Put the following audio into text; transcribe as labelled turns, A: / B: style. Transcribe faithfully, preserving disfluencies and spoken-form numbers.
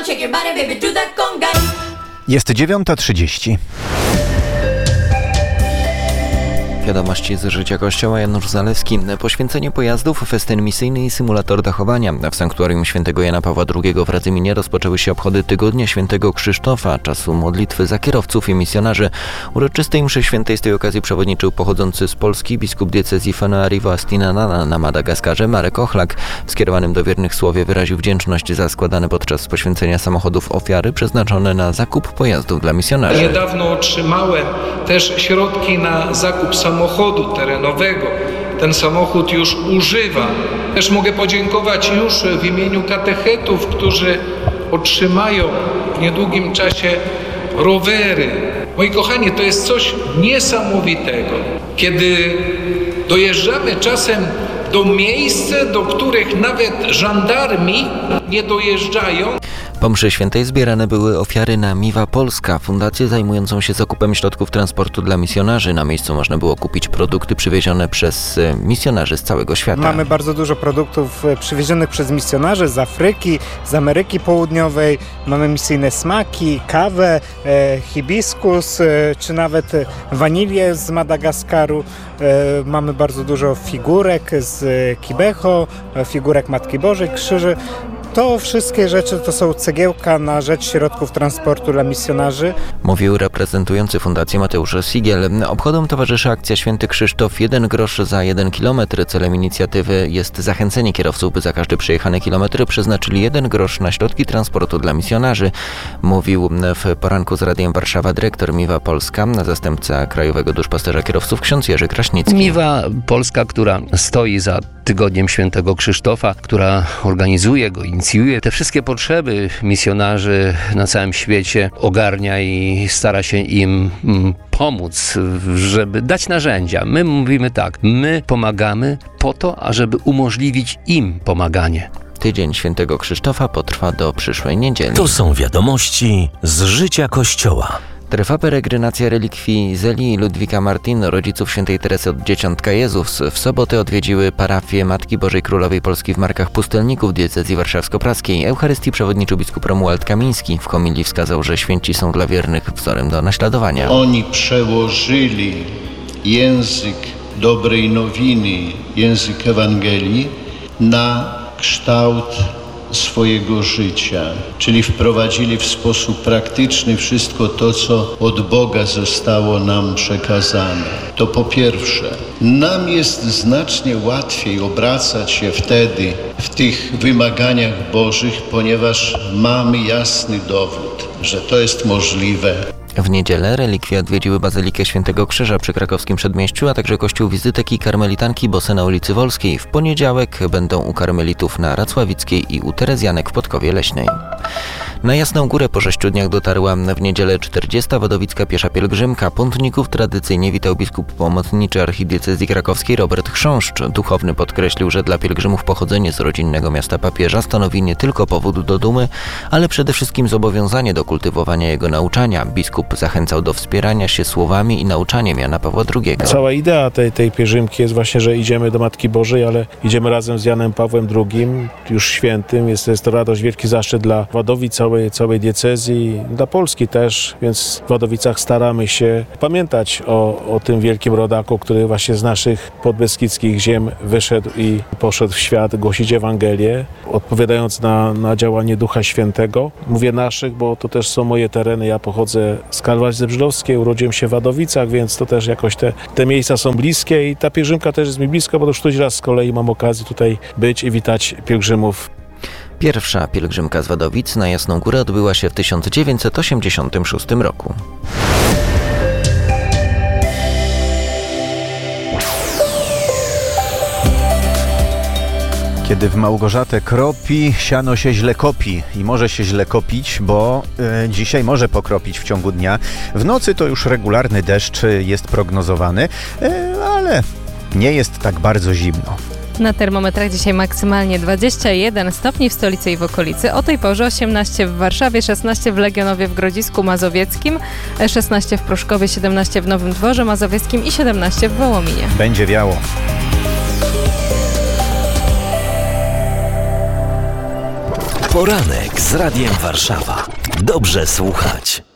A: on, shake your body, baby, do that conga.
B: Jest dziewiąta trzydzieści.
C: Wiadomości z życia Kościoła. Janusz Zalewski. Poświęcenie pojazdów, festyn misyjny i symulator dachowania. W sanktuarium świętego Jana Pawła drugiego w Radzyminie rozpoczęły się obchody Tygodnia Świętego Krzysztofa, czasu modlitwy za kierowców i misjonarzy. Uroczystej mszy świętej z tej okazji przewodniczył pochodzący z Polski biskup diecezji Fanoarivo-Astinana na Madagaskarze Marek Ochlak. W skierowanym do wiernych słowie wyraził wdzięczność za składane podczas poświęcenia samochodów ofiary przeznaczone na zakup pojazdów dla misjonarzy.
D: Niedawno otrzymałem też środki na zakup samochodów samochodu terenowego. Ten samochód już używa. Też mogę podziękować już w imieniu katechetów, którzy otrzymają w niedługim czasie rowery. Moi kochani, to jest coś niesamowitego. Kiedy dojeżdżamy czasem do miejsc, do których nawet żandarmi nie dojeżdżają.
C: Po mszy świętej zbierane były ofiary na Miwa Polska, fundację zajmującą się zakupem środków transportu dla misjonarzy. Na miejscu można było kupić produkty przywiezione przez misjonarzy z całego świata.
E: Mamy bardzo dużo produktów przywiezionych przez misjonarzy z Afryki, z Ameryki Południowej. Mamy misyjne smaki, kawę, e, hibiskus, e, czy nawet wanilię z Madagaskaru. E, mamy bardzo dużo figurek z Kibeho, figurek Matki Bożej, krzyży. To wszystkie rzeczy to są cegiełka na rzecz środków transportu dla misjonarzy.
C: Mówił reprezentujący fundację Mateusz Sigiel. Obchodom towarzyszy akcja Święty Krzysztof jeden grosz za jeden kilometr. Celem inicjatywy jest zachęcenie kierowców, by za każdy przejechany kilometr przeznaczyli jeden grosz na środki transportu dla misjonarzy. Mówił w poranku z Radiem Warszawa dyrektor Miwa Polska, zastępca krajowego duszpasterza kierowców ksiądz Jerzy Kraśnicki.
F: Miwa Polska, która stoi za Tygodniem Świętego Krzysztofa, która organizuje go, inicjuje te wszystkie potrzeby misjonarzy na całym świecie, ogarnia i stara się im pomóc, żeby dać narzędzia. My mówimy tak, my pomagamy po to, ażeby umożliwić im pomaganie.
C: Tydzień Świętego Krzysztofa potrwa do przyszłej niedzieli.
G: To są wiadomości z życia Kościoła.
C: Trwa peregrinacja relikwii Zeli i Ludwika Martin, rodziców świętej Teresy od Dzieciątka Jezus. W sobotę odwiedziły parafię Matki Bożej Królowej Polski w Markach Pustelników diecezji warszawsko-praskiej. Eucharystii przewodniczył biskup Romuald Kamiński. W homilii wskazał, że święci są dla wiernych wzorem do naśladowania.
H: Oni przełożyli język dobrej nowiny, język Ewangelii na kształt swojego życia, czyli wprowadzili w sposób praktyczny wszystko to, co od Boga zostało nam przekazane. To po pierwsze, nam jest znacznie łatwiej obracać się wtedy w tych wymaganiach Bożych, ponieważ mamy jasny dowód, że to jest możliwe.
C: W niedzielę relikwie odwiedziły Bazylikę Świętego Krzyża przy krakowskim Przedmieściu, a także kościół Wizytek i Karmelitanki Bose na ulicy Wolskiej. W poniedziałek będą u karmelitów na Racławickiej i u Terezjanek w Podkowie Leśnej. Na Jasną Górę po sześciu dniach dotarła w niedzielę czterdziesta wadowicka piesza pielgrzymka. Pątników tradycyjnie witał biskup pomocniczy archidiecezji krakowskiej Robert Chrząszcz. Duchowny podkreślił, że dla pielgrzymów pochodzenie z rodzinnego miasta papieża stanowi nie tylko powód do dumy, ale przede wszystkim zobowiązanie do kultywowania jego nauczania. Biskup zachęcał do wspierania się słowami i nauczaniem Jana Pawła drugiego.
I: Cała idea tej, tej pielgrzymki jest właśnie, że idziemy do Matki Bożej, ale idziemy razem z Janem Pawłem drugim, już świętym. Jest, jest to radość, wielki zaszczyt dla Wadowic, całej, całej diecezji, dla Polski też, więc w Wadowicach staramy się pamiętać o, o tym wielkim rodaku, który właśnie z naszych podbeskidzkich ziem wyszedł i poszedł w świat głosić Ewangelię, odpowiadając na, na działanie Ducha Świętego. Mówię naszych, bo to też są moje tereny, ja pochodzę z Kalwarii Zebrzydowskiej, urodziłem się w Wadowicach, więc to też jakoś te, te miejsca są bliskie i ta pielgrzymka też jest mi bliska, bo już któryś raz z kolei mam okazję tutaj być i witać pielgrzymów.
C: Pierwsza pielgrzymka z Wadowic na Jasną Górę odbyła się w tysiąc dziewięćset osiemdziesiątym szóstym roku.
B: Kiedy w Małgorzatę kropi, siano się źle kopi i może się źle kopić, bo y, dzisiaj może pokropić w ciągu dnia. W nocy to już regularny deszcz jest prognozowany, y, ale nie jest tak bardzo zimno.
J: Na termometrach dzisiaj maksymalnie dwadzieścia jeden stopni w stolicy i w okolicy. O tej porze osiemnaście w Warszawie, szesnaście w Legionowie w Grodzisku Mazowieckim, szesnaście w Pruszkowie, siedemnaście w Nowym Dworze Mazowieckim i siedemnaście w Wołominie.
B: Będzie wiało.
G: Poranek z Radiem Warszawa. Dobrze słuchać.